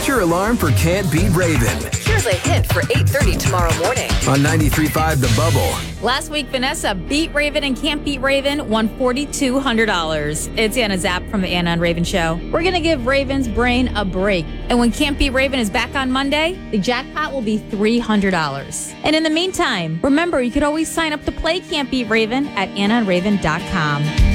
your alarm for Can't Beat Raven Here's a hint for 8:30 tomorrow morning. on 93.5 The Bubble. Last week, Vanessa beat Raven and Can't Beat Raven won $4,200. It's Anna Zapp from the Anna and Raven Show. We're going to give Raven's brain a break. And when Can't Beat Raven is back on Monday, the jackpot will be $300. And in the meantime, remember, you could always sign up to play Can't Beat Raven at AnnaandRaven.com.